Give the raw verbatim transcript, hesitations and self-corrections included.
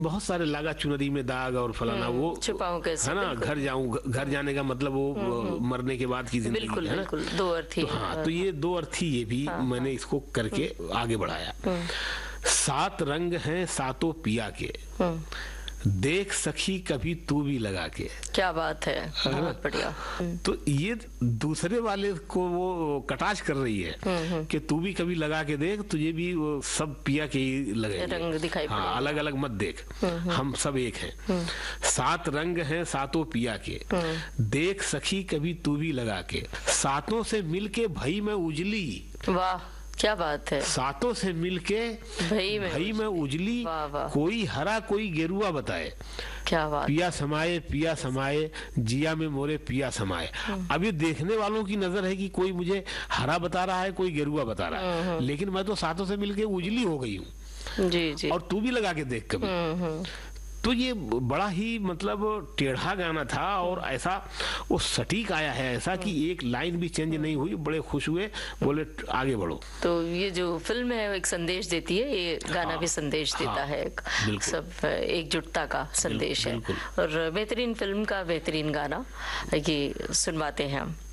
बहुत सारे लागा चुनरी में दाग और फलाना, वो छुपाऊं कैसे, है ना, घर जाऊं, घर जाने का मतलब वो मरने के बाद की जिंदगी, बिल्कुल है ना, बिल्कुल दो अर्थी। तो हाँ, तो ये दो अर्थी ये भी हाँ, मैंने हाँ, इसको करके आगे बढ़ाया। सात रंग हैं सातों पिया के, देख सखी कभी तू भी लगा के। क्या बात है, बहुत बढ़िया। तो ये दूसरे वाले को वो कटाक्ष कर रही है कि तू भी कभी लगा के देख, तुझे भी वो सब पिया के ही लगेंगे, रंग दिखाई हाँ, पड़ेगा। अलग अलग मत देख, हम सब एक हैं। सात रंग हैं सातों पिया के, देख सखी कभी तू भी लगा के। सातों से मिलके भई में उजली, वाह क्या बात है। सातों से मिलके भई में भई में उजली, वाह, वाह। कोई हरा कोई गेरुआ बताए। क्या बात। पिया समाये पिया समाये जिया में मोरे पिया समाये। अब ये देखने वालों की नजर है कि कोई मुझे हरा बता रहा है, कोई गेरुआ बता रहा है, लेकिन मैं तो सातों से मिलके उजली हो गई हूँ। जी जी। और तू भी लगा के देख कभी। तो ये बड़ा ही मतलब टेढ़ा गाना था, और ऐसा वो सटीक आया है, ऐसा कि एक लाइन भी चेंज नहीं हुई। बड़े खुश हुए, बोले आगे बढ़ो। तो ये जो फिल्म है वो एक संदेश देती है, ये गाना हाँ, भी संदेश देता हाँ, है, एक सब एकजुटता का संदेश है। और बेहतरीन फिल्म का बेहतरीन गाना ये सुनवाते हैं हम।